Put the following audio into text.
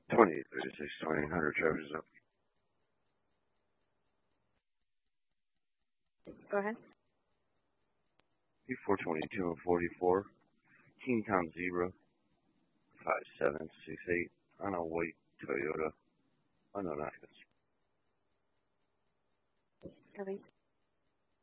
2836, 2800, Travis up. Go ahead. P422 and 44, King Town 05768, on a white Toyota, unknown access.